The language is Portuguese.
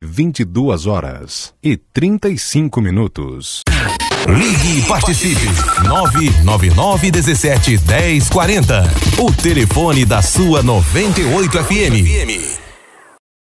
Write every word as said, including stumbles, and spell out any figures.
vinte e duas horas e trinta e cinco minutos. Ligue e participe. nove nove nove um sete, dez quarenta. O telefone da sua noventa e oito F M.